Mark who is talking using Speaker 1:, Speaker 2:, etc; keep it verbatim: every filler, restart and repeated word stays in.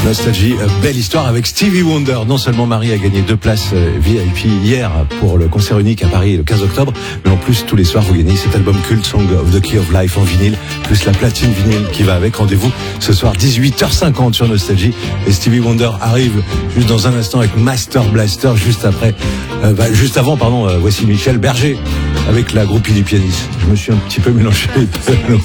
Speaker 1: Nostalgie, belle histoire avec Stevie Wonder. Non seulement Marie a gagné deux places V I P hier pour le concert unique à Paris le quinze octobre, mais en plus tous les soirs vous gagnez cet album culte Song of the Key of Life en vinyle, plus la platine vinyle qui va avec. Rendez-vous ce soir dix-huit heures cinquante sur Nostalgie. Et Stevie Wonder arrive juste dans un instant avec Master Blaster, juste après, euh, bah, juste avant, pardon, euh, voici Michel Berger avec la groupie du pianiste. Je me suis un petit peu mélangé.